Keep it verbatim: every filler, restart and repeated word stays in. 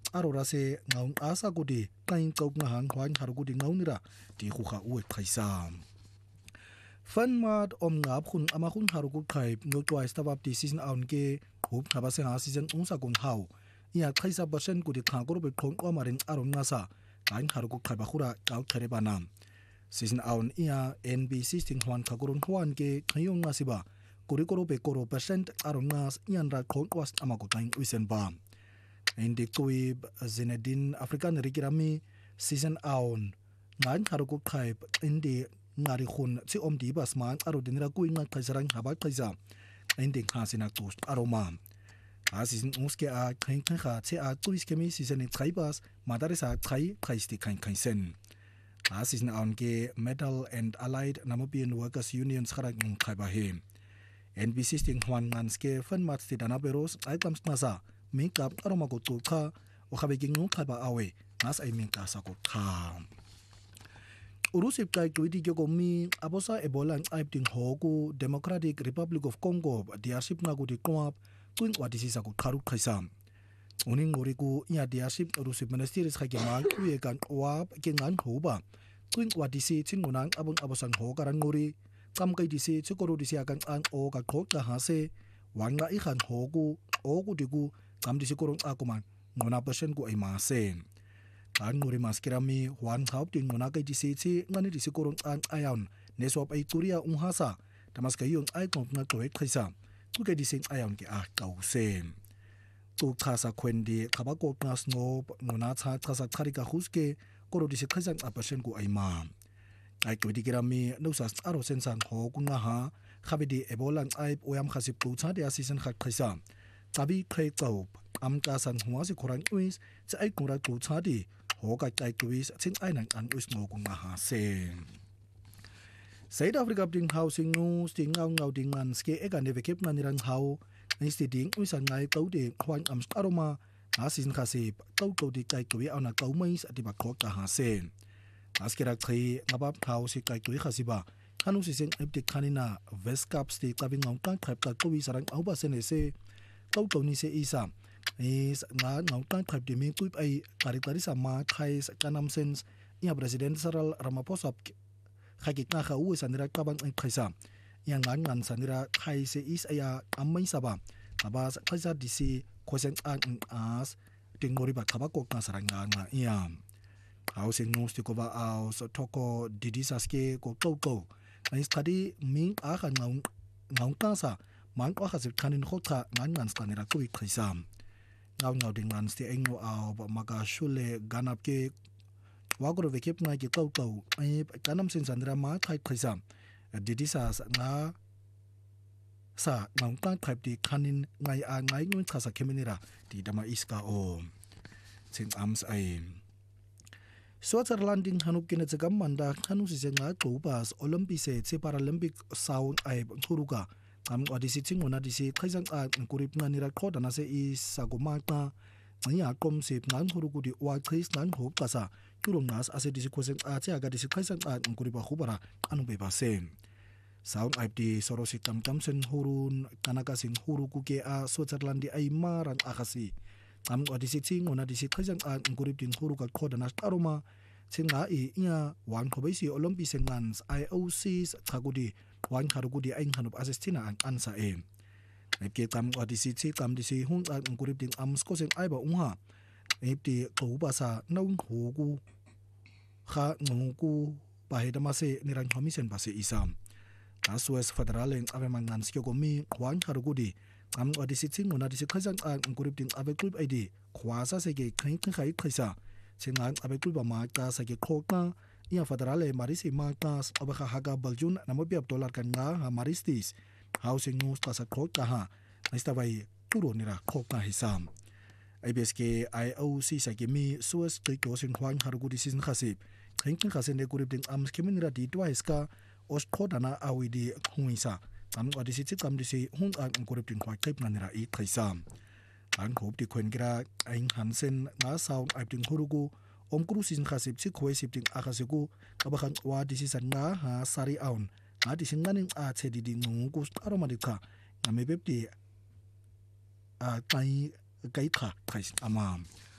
arorase ngaung asa kudi kain kau ngahang hwan harukudi ngaunira di khuha uwe kaisa Fanmat om ngap khun ama khun haruku khai no twice tabab di season aun ke hup khaba se ha season ungsa kun hau ia khaisa percent kudi khangor be khong amarin aron ngasa kain haruku khai ba khura kau thare banam season aun ia N B sixteen hwan khagurun hwan ke khayong ngasiba kuri koro be koro percent aron ngas ian ra khong was ama ko kain uisen ba indi tui Zinedine African Rikirami season aun ngan haruku khai indi ngari khun chi om di bas man aro dinra kuin ngai khaisarang haba khaisa ending hasina tus aroma asin uske a khain khain kha che a tuis kemi season in khaibas madare sa khai khaisti khain khaisen asin on ke Metal and Allied Namibian Workers Unions kharang khaiba he N B sixteen hwan ngan ske fan mat ti dana beros ai kams nasa makeup aroma ko tu kha o khabe king nu khaiba awe nas ai min ka sa ko kha Urusip kai tuiti kyo mi abosa ebola aip ting hoku Democratic Republic of Congo diaship nga gudi kwap tuing wadisi sa ku tharu khaisa uning ngoriku ya diaship urusip ministeris khage ma kuye kan wap ke ngan hoba tuing wadisi chingunang abung abosan ho karan ngori kam kai disi chukoro disi akan an o ka khok ka hase wanga i khan hoku o ku diku kam disi korong akuman ngona percent ku ai ma se an nguri maskirami wan haup tin ngona kai disi chi ngani disi korong an ayon nesop ai turia unghasa tamas kai yung ai kong na toy khaisa tu kai disi ayon ke a kause tu khasa khwendi khaba ko knas no ngona cha khasa kharika huske koro disi khaisan a percent ku ai ma ai ko dikirami no sa aro sensan ho kunga ha khabedi ebolan ai oyam khasip tu cha de season khat khaisa tabi khai chau am ka san huwa si khorang uis cha ai kura tu cha di hoka kai tuis chin ai nang an us ngo kunga ha se South Africa ding housing news ding ngau ngau ding an ske ega ne vekep na niran hau nisti ding uisan ngai tau de khwan am aroma asin khase tau tau di kai tui ana tau mai ati ba khok ka ha se askera thai ngabab thau si kai tui khasiba hanu si seng epti khanina west cap sti tabing ngau tang khap ka tui sarang au ba se ne se tau tau ni se isa is nga ngau tang khap di mi tuip ai kari kari sama thai kanam sense ia president Cyril Ramaphosa khaki na kha u sanira kabang ai khaisa yang ngan ngan sanira khai se is aya amai saba abas khaisa disi khosen an as tingori ba khaba ko na saranga nga ia housing news to cover out so toko didisa ske ko to to ai study ming a khan ngau ngau ta sa man ko khasip khanin khotha ngan ngan sanira ku khaisa ngau ngau ding ngan sti engno au ba maga shule ganap ke wagoro vekep na ki tau tau ai kanam sin sandra ma thai khaisa didisa nga sa ngau ta type di khanin ngai a ngai ngun khasa keminira di dama iska o chin ams ai Switzerland ding hanup kina chagam manda khanu si nga tobas olympic se che paralympic sound ai thuruka am odisi chingona disi khaisang a kurip na nira khodana se i sagoma ta aya kom se ngan huruku di wa khis nan hop kasa kurong nas ase disi khosen a che aga disi khaisang a kuripa khubara anu be ba se sound I P sorosi tam tam sen hurun kanaka sin huruku ke a Switzerland di ai maran akasi am odisi chingona disi khaisang a kurip din huruka khodana aroma chinga i ia wan khobaisi olympic sengans I O C thagudi wan kharugudi ain hanup asestina an ansa e epke tam odisi chi tam disi hun an kurip din am skosen aiba unha epti ko basa naung hogu kha ngungu bahedama se niran homisen base isam aswes federal en avemangan skyo mi wan kharugudi am odisi chingona disi khajang an kurip din ave klub id khwasa se ge khain khai khaisa chingan ave klub ma ka sa ge khokna ia federal e marisi ma ka abakha haga baljun namobi dollar kan nga ha maristis housing news ta sa khokta ha naista vai turo nira khokna hisam I B S K I O C sa ge mi suas kiko sin hwan harugudi sin khasip khain khasen de kurip din am skeminira di twice ka os khodana awidi huisa am odisi chi kam disi hun an kurip din khwa type na nira i thaisam an khop di khwen gira ain hansen na sound I ting hurugu om krusin khasip chi khoi sip ting akhasiku abakhan wa disi san na ha sari aun ha disi nganin a chedi di ngu ku aroma dikha amebepti a kai kai kha thais amam